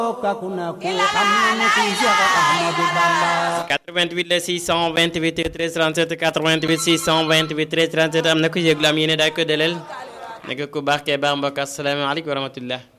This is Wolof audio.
88 la 628 13 37 88 628 13 37 am na ku yëglu am yéene daay ko deleel nekk ku baax kee baax mbokk asalaamaaleykum wa rahmatullah